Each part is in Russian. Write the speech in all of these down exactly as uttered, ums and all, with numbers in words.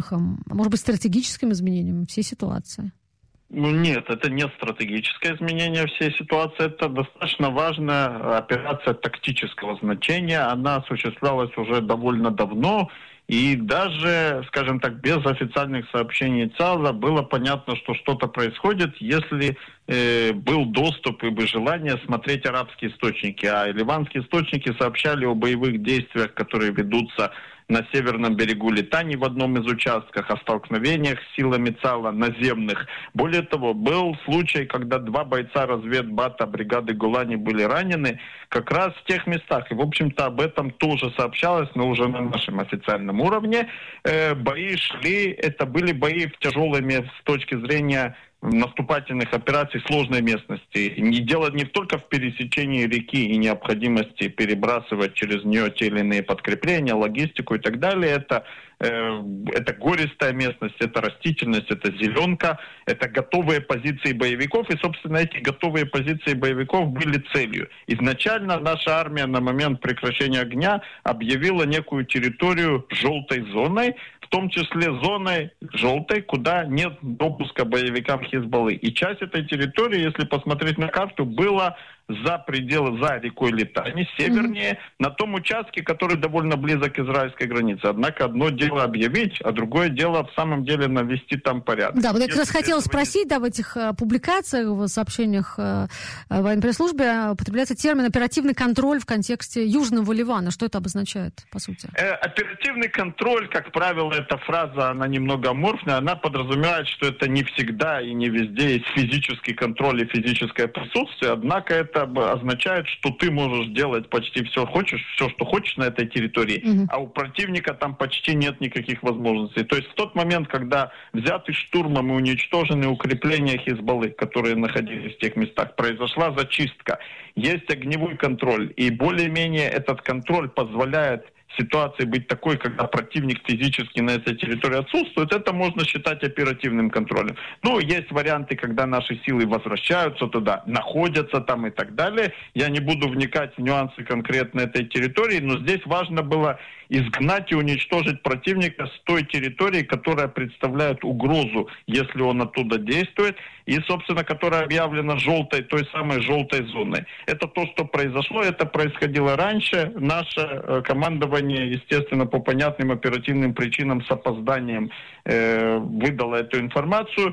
успехом, а может быть, стратегическим изменением всей ситуации? Ну нет, это не стратегическое изменение всей ситуации, это достаточно важная операция тактического значения, она осуществлялась уже довольно давно, и даже, скажем так, без официальных сообщений ЦАЛа было понятно, что что-то происходит, если э, был доступ и бы желание смотреть арабские источники, а ливанские источники сообщали о боевых действиях, которые ведутся на северном берегу Литани в одном из участков, о столкновениях с силами ЦАЛа наземных. Более того, был случай, когда два бойца разведбата бригады Голани были ранены как раз в тех местах. И, в общем-то, об этом тоже сообщалось, но уже на нашем официальном уровне. Э, бои шли, это были бои в тяжелой месте с точки зрения наступательных операций сложной местности. Не дело не только в пересечении реки и необходимости перебрасывать через нее те или иные подкрепления, логистику и так далее. Это, э, это гористая местность, это растительность, это зеленка, это готовые позиции боевиков. И, собственно, эти готовые позиции боевиков были целью. Изначально наша армия на момент прекращения огня объявила некую территорию желтой зоной, в том числе зоной желтой, куда нет допуска боевикам Хизбаллы. И часть этой территории, если посмотреть на карту, была за пределы, за рекой Литани, севернее, mm-hmm. на том участке, который довольно близок к израильской границе. Однако одно дело объявить, а другое дело в самом деле навести там порядок. Да, вот я как раз хотела спросить, не... да, в этих uh, публикациях, в сообщениях uh, военно-пресс-службе употребляется термин «оперативный контроль» в контексте Южного Ливана. Что это обозначает, по сути? Э, оперативный контроль, как правило, эта фраза, она немного аморфная, она подразумевает, что это не всегда и не везде есть физический контроль и физическое присутствие, однако это Это означает, что ты можешь делать почти все, хочешь, все, что хочешь на этой территории, mm-hmm. а у противника там почти нет никаких возможностей. То есть в тот момент, когда взяты штурмом и уничтожены укрепления Хизбаллы, которые находились в тех местах, произошла зачистка, есть огневой контроль, и более-менее этот контроль позволяет ситуации быть такой, когда противник физически на этой территории отсутствует, это можно считать оперативным контролем. Ну, есть варианты, когда наши силы возвращаются туда, находятся там и так далее. Я не буду вникать в нюансы конкретно этой территории, но здесь важно было изгнать и уничтожить противника с той территории, которая представляет угрозу, если он оттуда действует, и, собственно, которая объявлена желтой, той самой желтой зоной. Это то, что произошло, это происходило раньше. Наше э, командование, естественно, по понятным оперативным причинам с опозданием э, выдало эту информацию.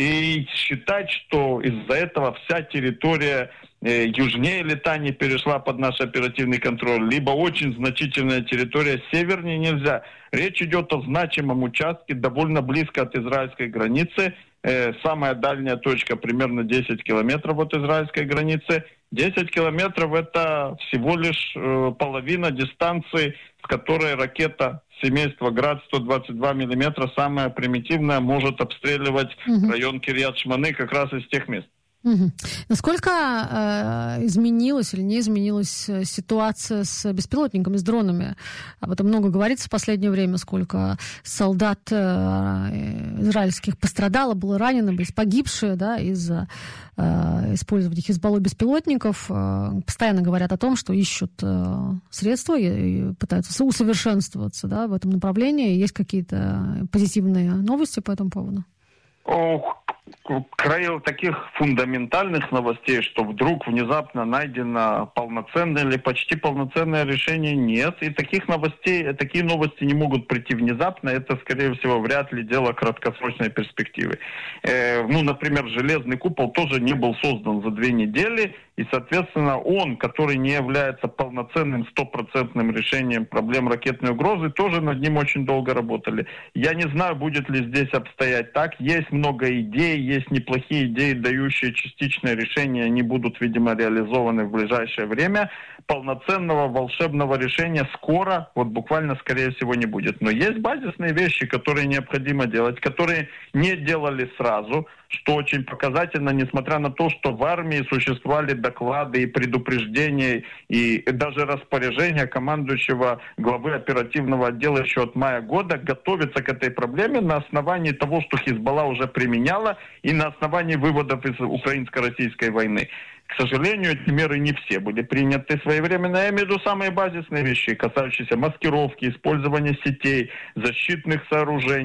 И считать, что из-за этого вся территория э, южнее Литани перешла под наш оперативный контроль, либо очень значительная территория севернее, нельзя. Речь идет о значимом участке, довольно близко от израильской границы. Э, самая дальняя точка примерно десять километров от израильской границы. десять километров это всего лишь э, половина дистанции, с которой ракета семейства Град сто двадцать два миллиметра, самая примитивная, может обстреливать угу. район Кирьят-Шманы как раз из тех мест. Угу. Насколько э, изменилась или не изменилась ситуация с беспилотниками, с дронами? Об этом много говорится в последнее время, сколько солдат э, израильских пострадало, было ранено, были погибшие, да, из-за э, использования Хизбаллой беспилотников. Э, постоянно говорят о том, что ищут э, средства и, и пытаются усовершенствоваться, да, в этом направлении. Есть какие-то позитивные новости по этому поводу? Ох, краю таких фундаментальных новостей, что вдруг внезапно найдено полноценное или почти полноценное решение, нет. И таких новостей, такие новости не могут прийти внезапно. Это, скорее всего, вряд ли дело краткосрочной перспективы. Э, ну, например, железный купол тоже не был создан за две недели. И, соответственно, он, который не является полноценным стопроцентным решением проблем ракетной угрозы, тоже над ним очень долго работали. Я не знаю, будет ли здесь обстоять так. Есть много идей, есть неплохие идеи, дающие частичное решение. Они будут, видимо, реализованы в ближайшее время. Полноценного волшебного решения скоро, вот буквально, скорее всего, не будет. Но есть базисные вещи, которые необходимо делать, которые не делали сразу, что очень показательно, несмотря на то, что в армии существовали доклады и предупреждения, и даже распоряжения командующего главы оперативного отдела еще от мая года готовиться к этой проблеме на основании того, что Хизбалла уже применяла, и на основании выводов из украинско-российской войны. К сожалению, эти меры не все были приняты своевременно. Я имею в виду самые базисные вещи, касающиеся маскировки, использования сетей, защитных сооружений,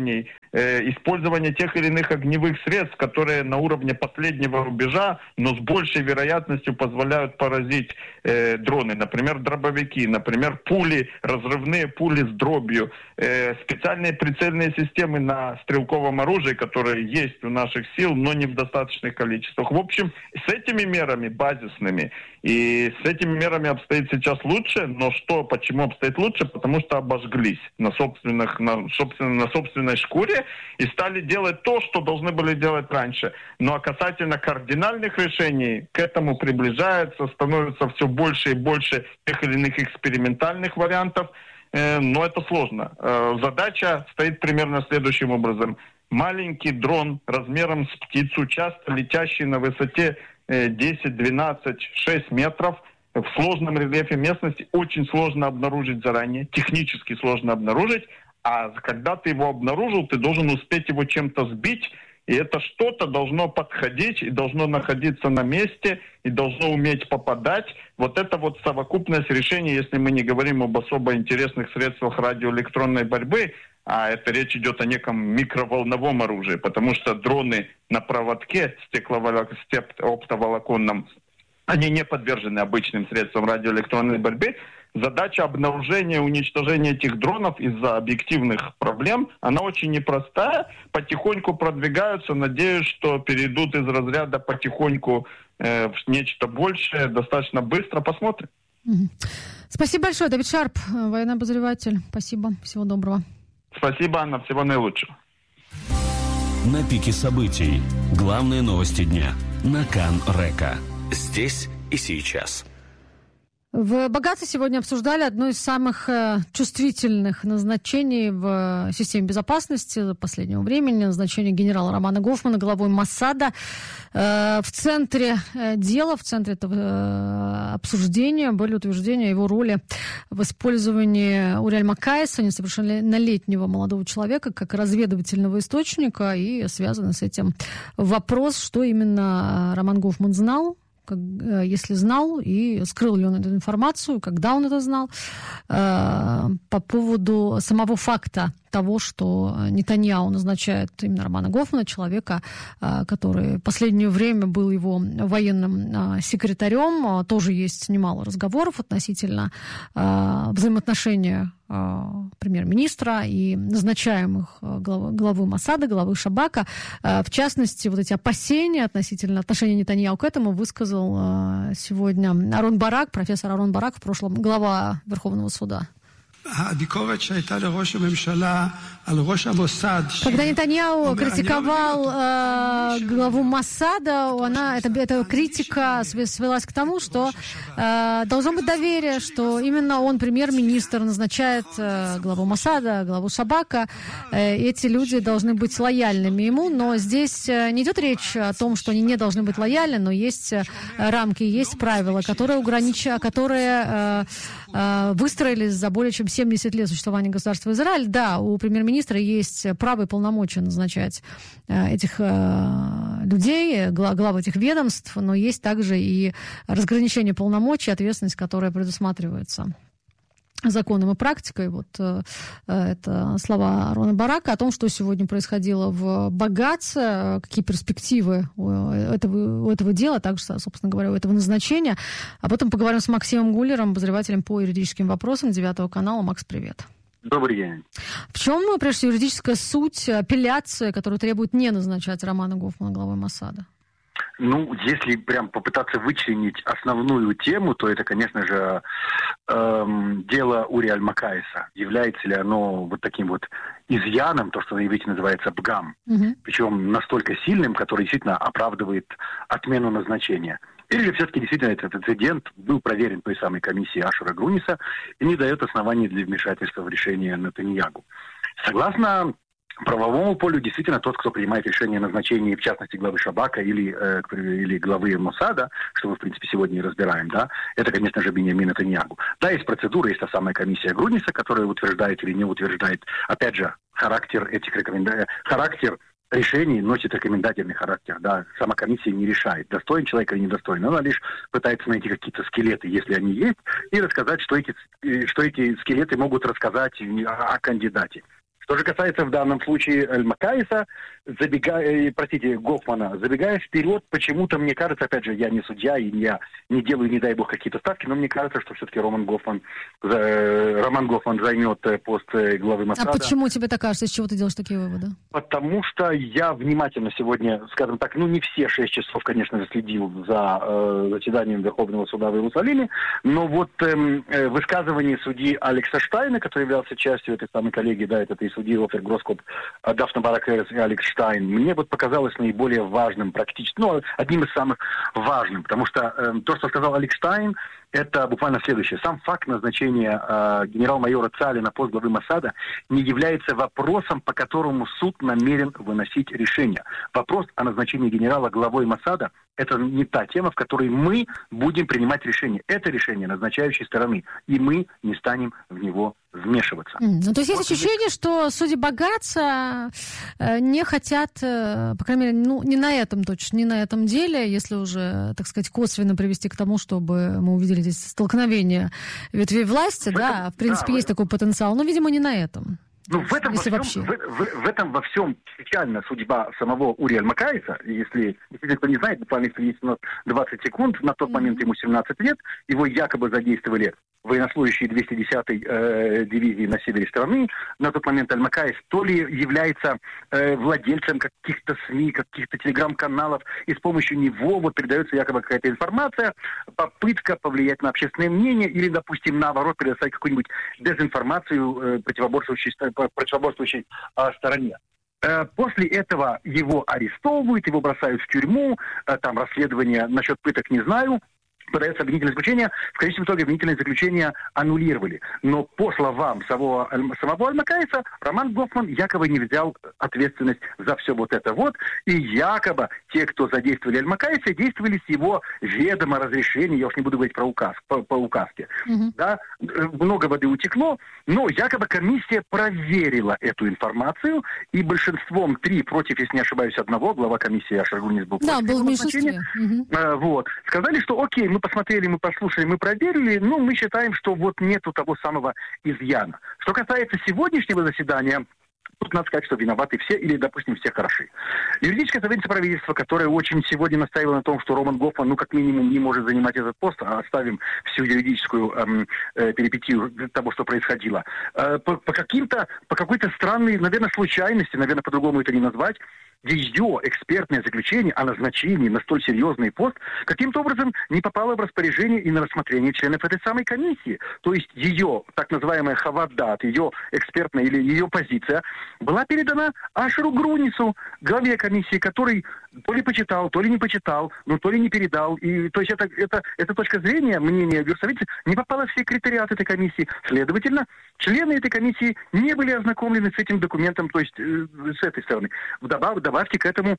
э, использование тех или иных огневых средств, которые на уровне последнего рубежа, но с большей вероятностью позволяют поразить э, дроны. Например, дробовики, например, пули, разрывные пули с дробью, э, специальные прицельные системы на стрелковом оружии, которые есть у наших сил, но не в достаточных количествах. В общем, с этими мерами базисными и с этими мерами обстоит сейчас лучше, но что, почему обстоит лучше? Потому что обожглись на, собственных, на, собственно, на собственной шкуре и стали делать то, что должны были делать раньше. Ну а касательно кардинальных решений, к этому приближается, становится все больше и больше тех или иных экспериментальных вариантов, э, но это сложно. Э, задача стоит примерно следующим образом. Маленький дрон размером с птицу, часто летящий на высоте десять, двенадцать, шесть метров, в сложном рельефе местности очень сложно обнаружить заранее, технически сложно обнаружить, а когда ты его обнаружил, ты должен успеть его чем-то сбить, и это что-то должно подходить и должно находиться на месте, и должно уметь попадать. Вот это вот совокупность решений, если мы не говорим об особо интересных средствах радиоэлектронной борьбы, а это речь идет о неком микроволновом оружии, потому что дроны на проводке оптоволоконном, они не подвержены обычным средствам радиоэлектронной борьбы. Задача обнаружения, уничтожения этих дронов из-за объективных проблем, она очень непростая. Потихоньку продвигаются, надеюсь, что перейдут из разряда потихоньку э, в нечто большее, достаточно быстро. Посмотрим. Спасибо большое. Давид Шарп, военный обозреватель. Спасибо. Всего доброго. Спасибо, Анна. Всего наилучшего. На пике событий. Главные новости дня. На Кан-Река. Здесь и сейчас. В Багаце сегодня обсуждали одно из самых чувствительных назначений в системе безопасности последнего времени. Назначение генерала Романа Гофмана главой Моссада. В центре дела, в центре этого обсуждения были утверждения о его роли в использовании Уриэль Макаиса, несовершеннолетнего молодого человека, как разведывательного источника. И связанный с этим вопрос, что именно Роман Гофман знал, если знал, и скрыл ли он эту информацию, когда он это знал, по поводу самого факта того, что Нетаньяху назначает именно Романа Гофмана, человека, который в последнее время был его военным секретарем. Тоже есть немало разговоров относительно взаимоотношения премьер-министра и назначаемых главы, главы Моссада, главы Шабака. В частности, вот эти опасения относительно отношения Нетаньяху к этому высказал сегодня Арон Барак, профессор Арон Барак, в прошлом глава Верховного суда. Когда Нетаньяху критиковал э, главу Моссада, она, эта, эта критика свелась к тому, что э, должно быть доверие, что именно он, премьер-министр, назначает э, главу Моссада, главу Шабака. Э, эти люди должны быть лояльными ему, но здесь э, не идет речь о том, что они не должны быть лояльны, но есть э, рамки, есть правила, которые, ограничивают, которые э, э, выстроились за более чем семьдесят лет существования государства Израиль. Да, у премьер-министра есть право и полномочия назначать э, этих э, людей, глав, глав этих ведомств, но есть также и разграничение полномочий, ответственность, которая предусматривается законом и практикой. Вот э, это слова Арона Барака о том, что сегодня происходило в Багаце, какие перспективы у этого, у этого дела, также, собственно говоря, у этого назначения. Об этом поговорим с Максимом Гуллером, обозревателем по юридическим вопросам девятого канала. Макс, привет. Добрый день. В чем, прежде всего, юридическая суть апелляции, которая требует не назначать Романа Гофмана главой Моссада? Ну, если прям попытаться вычленить основную тему, то это, конечно же, эм, дело Уриэль Макаиса. Является ли оно вот таким вот изъяном, то, что на иврите называется бгам, угу. причем настолько сильным, который действительно оправдывает отмену назначения. Или же все-таки действительно этот инцидент был проверен той самой комиссией Ашера Груниса и не дает оснований для вмешательства в решение Нетаньяху. Согласно правовому полю, действительно, тот, кто принимает решение о назначении, в частности, главы Шабака или, э, или главы Моссада, что мы, в принципе, сегодня и разбираем, да, это, конечно же, Биньямин Нетаньяху. Да, есть процедура, есть та самая комиссия Груниса, которая утверждает или не утверждает, опять же, характер этих рекомендаций, характер решений носит рекомендательный характер, да, сама комиссия не решает, достоин человек или недостоин, она лишь пытается найти какие-то скелеты, если они есть, и рассказать, что эти, что эти скелеты могут рассказать о, о кандидате. Что же касается в данном случае Эль-Макаиса, забегая, простите, Гофмана, забегая вперед, почему-то мне кажется, опять же, я не судья, и я не делаю, не дай бог, какие-то ставки, но мне кажется, что все-таки Роман Гофман, Роман Гофман займет пост главы Моссада. А почему тебе так кажется? Из чего ты делаешь такие выводы? Потому что я внимательно сегодня, скажем так, ну не все шесть часов, конечно же, следил за э, заседанием Верховного суда в Иерусалиме, но вот э, высказывание судьи Алекса Штайна, который являлся частью этой самой коллегии, да, это и судьи Офер Гроскоп, Дафна Барак-Эрес и Алекс Штайн, мне вот показалось наиболее важным, практически, ну, одним из самых важным, потому что э, то, что сказал Алекс Штайн, это буквально следующее. Сам факт назначения э, генерал-майора Цали на пост главы Моссада не является вопросом, по которому суд намерен выносить решение. Вопрос о назначении генерала главой Моссада – это не та тема, в которой мы будем принимать решение. Это решение назначающей стороны, и мы не станем в него вмешиваться. Mm. Ну, то есть есть ощущение, что судьи Багаца э, не хотят, э, по крайней мере, ну, не на этом точно, не на этом деле, если уже, так сказать, косвенно привести к тому, чтобы мы увидели здесь столкновение ветвей власти, в да, этом, в принципе, да, есть такой потенциал, но, видимо, не на этом. Ну, в этом, во всем, в, в, в этом во всем печальна судьба самого Ури Аль-Макаиса. Если, если кто не знает, буквально если есть у нас двадцать секунд, на тот момент ему семнадцать лет, его якобы задействовали военнослужащие двести десятой э, дивизии на севере страны. На тот момент Аль-Макаис то ли является э, владельцем каких-то СМИ, каких-то телеграм-каналов, и с помощью него вот передается якобы какая-то информация, попытка повлиять на общественное мнение или, допустим, наоборот, предоставить какую-нибудь дезинформацию э, противоборствующей, противоборствующей э, стороне. После этого его арестовывают, его бросают в тюрьму, там расследование насчет пыток не знаю, подается обвинительное заключение, в конечном итоге обвинительное заключение аннулировали. Но по словам самого, самого Аль-Макаиса, Роман Гофман якобы не взял ответственность за все вот это вот, и якобы те, кто задействовали Аль-Макаиса, действовали с его ведома разрешения, я уж не буду говорить про указ, по, по указке. Mm-hmm. Да? Много воды утекло, но якобы комиссия проверила эту информацию, и большинством три против, если не ошибаюсь, одного, глава комиссии Ашер Гунис был да, был в меньшинстве. Mm-hmm. Вот. Сказали, что окей, мы посмотрели, мы послушали, мы проверили, но мы считаем, что вот нету того самого изъяна. Что касается сегодняшнего заседания, тут надо сказать, что виноваты все или, допустим, все хороши. Юридическое совещание правительства, которое очень сегодня настаивало на том, что Роман Гофман, ну, как минимум, не может занимать этот пост, а оставим всю юридическую эм, э, перипетию того, что происходило. Э, по, по каким-то, по какой-то странной, наверное, случайности, наверное, по-другому это не назвать, ее экспертное заключение о назначении на столь серьезный пост каким-то образом не попало в распоряжение и на рассмотрение членов этой самой комиссии. То есть ее так называемая хавадат, ее экспертная или ее позиция была передана Ашеру Грунису, главе комиссии, который то ли почитал, то ли не почитал, но то ли не передал. И, то есть это, это, эта точка зрения, мнение юрсовета, не попала в секретариат этой комиссии. Следовательно, члены этой комиссии не были ознакомлены с этим документом, то есть э, с этой стороны. Вдобавок, добавьте к этому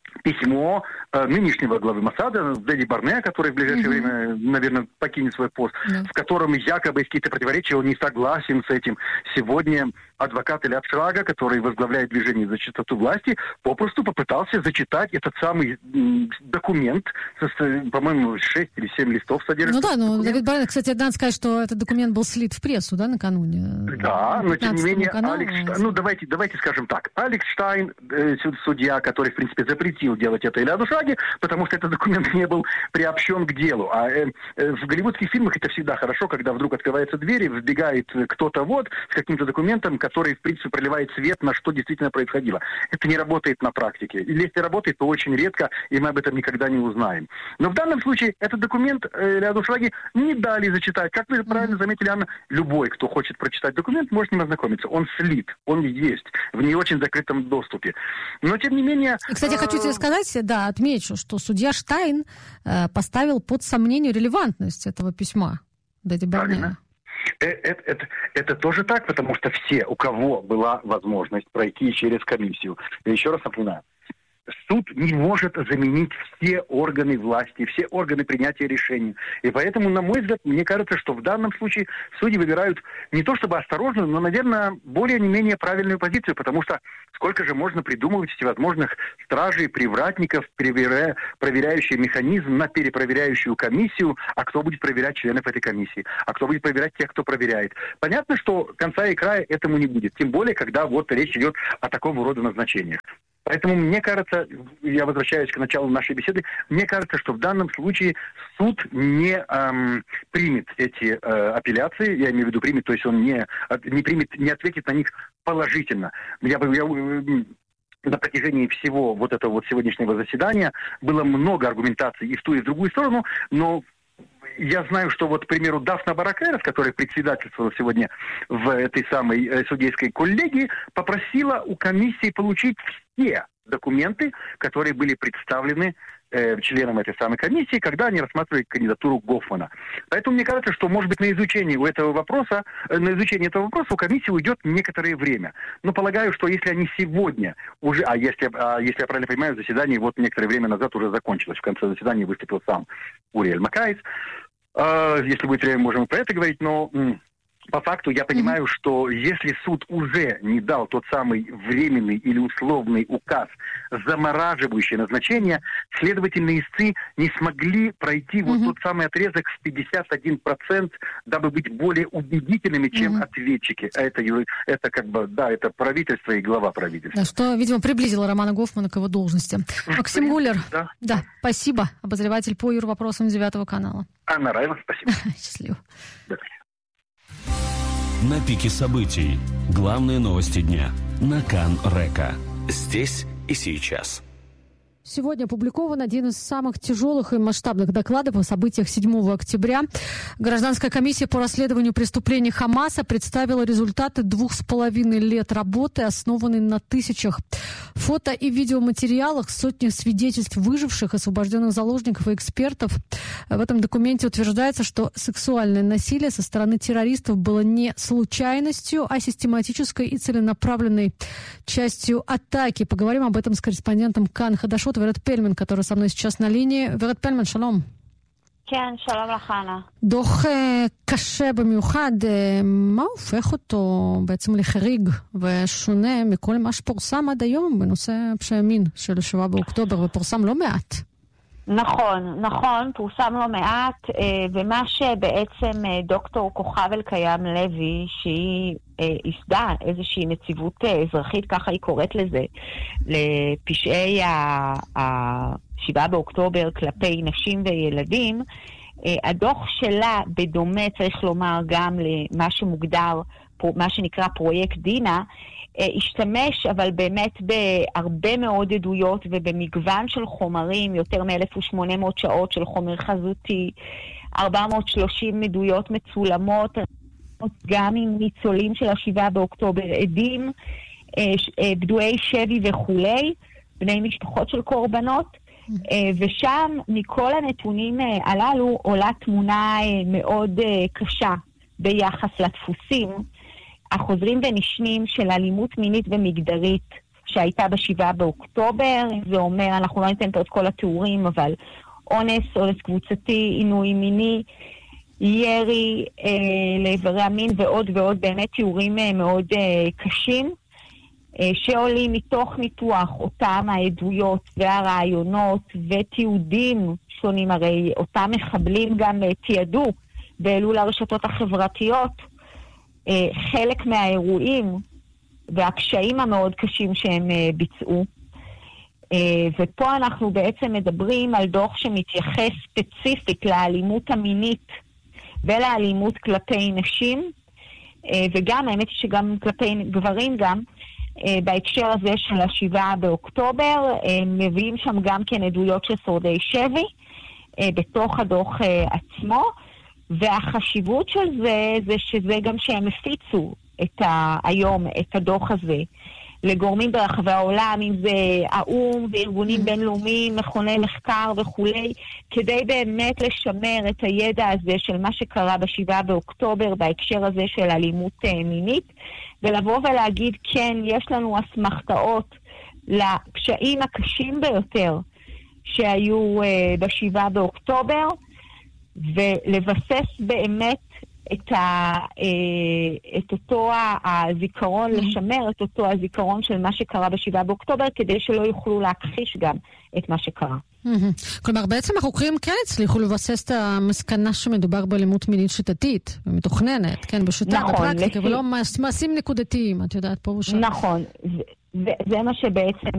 письмо э, нынешнего главы Моссада, Дэдди Барнеа, который в ближайшее mm-hmm. время, наверное, покинет свой пост, yeah. в котором якобы есть какие-то противоречия, он не согласен с этим. Сегодня адвокат Элиад Шрага, который возглавляет движение за чистоту власти, попросту попытался зачитать этот самый м, документ, со, по-моему, шесть или семь листов содержит. Ну да, ну, Дэвид Барнеа, кстати, надо сказать, что этот документ был слит в прессу, да, накануне? Да, но тем не менее, Алекс Штайн, ну давайте, давайте скажем так, Алекс Штайн, э, судья, который, в принципе, запретил делать это Элиаду Шраге, потому что этот документ не был приобщен к делу. А э, э, в голливудских фильмах это всегда хорошо, когда вдруг открываются двери, вбегает кто-то вот с каким-то документом, который, в принципе, проливает свет на что действительно происходило. Это не работает на практике. Или если работает, то очень редко, и мы об этом никогда не узнаем. Но в данном случае этот документ э, Элиаду Шраге не дали зачитать. Как вы правильно заметили, Анна, любой, кто хочет прочитать документ, может с ним ознакомиться. Он слит, он есть в не очень закрытом доступе. Но, тем не менее... И, кстати, я хочу тебе сказать, да, отмечу, что судья Штайн э, поставил под сомнение релевантность этого письма Дэдди Барнеа. Это, это, это тоже так, потому что все, у кого была возможность пройти через комиссию, я еще раз напоминаю, суд не может заменить все органы власти, все органы принятия решений. И поэтому, на мой взгляд, мне кажется, что в данном случае судьи выбирают не то чтобы осторожно, но, наверное, более не менее правильную позицию, потому что сколько же можно придумывать всевозможных стражей, привратников, проверя... проверяющий механизм на перепроверяющую комиссию, а кто будет проверять членов этой комиссии, а кто будет проверять тех, кто проверяет. Понятно, что конца и края этому не будет, тем более, когда вот речь идет о такого рода назначениях. Поэтому мне кажется, я возвращаюсь к началу нашей беседы, мне кажется, что в данном случае суд не эм, примет эти э, апелляции, я имею в виду примет, то есть он не, не примет, не ответит на них положительно. Я бы... Я, на протяжении всего вот этого вот сегодняшнего заседания было много аргументаций и в ту, и в другую сторону, но я знаю, что вот, к примеру, Дафна Баракерас, которая председательствовала сегодня в этой самой э, судейской коллегии, попросила у комиссии получить все документы, которые были представлены э, членам этой самой комиссии, когда они рассматривали кандидатуру Гофмана. Поэтому мне кажется, что, может быть, на изучение у этого вопроса, э, на изучение этого вопроса у комиссии уйдет некоторое время. Но полагаю, что если они сегодня уже, а если, а если я правильно понимаю, заседание вот некоторое время назад уже закончилось, в конце заседания выступил сам Уриэль Макаис. Э, если будет время, можем про это говорить, но... М- По факту я понимаю, mm-hmm. что если суд уже не дал тот самый временный или условный указ, замораживающий назначение, следовательно, истцы не смогли пройти mm-hmm. вот тот самый отрезок в пятьдесят один процент, дабы быть более убедительными, чем mm-hmm. ответчики. А это, это как бы, да, это правительство и глава правительства. Да, что, видимо, приблизило Романа Гофмана к его должности. Максим Гуллер, да. да, спасибо. Обозреватель по юрвопросам девятого канала. Анна Раева, спасибо. Счастливо. Да. На пике событий. Главные новости дня. На Кан Река. Здесь и сейчас. Сегодня опубликован один из самых тяжелых и масштабных докладов о событиях седьмого октября. Гражданская комиссия по расследованию преступлений Хамаса представила результаты двух с половиной лет работы, основанной на тысячах фото- и видеоматериалах, сотни свидетельств выживших, освобожденных заложников и экспертов. В этом документе утверждается, что сексуальное насилие со стороны террористов было не случайностью, а систематической и целенаправленной частью атаки. Поговорим об этом с корреспондентом Кан Хадашот Верет Пельман, который со мной сейчас на линии. Верет Пельман, шалом. כן, שלום לך, אנה. דוח קשה במיוחד, מה הופך אותו בעצם לחריג ושונה מכל מה שפורסם עד היום בנושא פשעי מין של שבעה באוקטובר, ופורסם לא מעט? נכון, נכון, פורסם לא מעט, ומה שבעצם דוקטור כוכב אלקיים לוי, שהיא הסדה איזושהי נציבות אזרחית, ככה היא קוראת לזה, לפשעי השבעה באוקטובר כלפי נשים וילדים, הדוח שלה בדומה, צריך לומר, גם למה שמוגדר, מה שנקרא פרויקט דינה, השתמש אבל באמת בהרבה מאוד עדויות ובמגוון של חומרים, יותר מ-אלף ושמונה מאות שעות של חומר חזותי, ארבע מאות ושלושים עדויות מצולמות, גם עם ניצולים של השבעה באוקטובר, עדים, בדואי שבי וכולי, בני משפחות של קורבנות, ושם מכל הנתונים הללו עולה תמונה מאוד קשה ביחס לדפוסים, החוזרים ונשנים של אלימות מינית ומגדרית שהייתה בשבעה באוקטובר. זה אומר, אנחנו לא ניתן פה את כל התיאורים, אבל אונס, אונס קבוצתי, עינוי מיני, ירי אה, לאיברי המין ועוד ועוד, באמת תיאורים אה, מאוד אה, קשים, אה, שעולים מתוך ניתוח אותם העדויות והרעיונות ותיעודים שונים. הרי אותם מחבלים גם אה, תיעדו באלו לרשתות החברתיות, חלק מהאירועים והקשיים המאוד קשים שהם ביצעו. ופה אנחנו בעצם מדברים על דוח שמתייחס ספציפית לאלימות המינית ולאלימות כלפי נשים, וגם, האמת היא שגם כלפי גברים גם, בהקשר הזה של השבעה באוקטובר, מביאים שם גם כן עדויות של שורדי שבי, בתוך הדוח עצמו, והחשיבות של זה, זה שזה גם שהם הפיצו את ה, היום את הדוח הזה לגורמים ברחבי העולם, אם זה האום וארגונים בינלאומיים, מכוני מחקר וכולי, כדי באמת לשמר את הידע הזה של מה שקרה בשבעה באוקטובר בהקשר הזה של אלימות מינית, ולבוא ולהגיד כן, יש לנו אסמכתאות לפשעים הקשים ביותר שהיו בשבעה באוקטובר, ולבסס באמת את, ה, את אותו הזיכרון, mm-hmm. לשמר את אותו הזיכרון של מה שקרה בשבעה באוקטובר, כדי שלא יוכלו להכחיש גם את מה שקרה. Mm-hmm. כלומר, בעצם החוקרים כן הצליחו לבסס את המסקנה שמדובר באלימות מינית שיטתית ומתוכננת, כן, בשיטה, נכון, בפרקטיקה, לפי... ולא מעשים נקודתיים, את יודעת, פה ושם. נכון, זה, זה מה שבעצם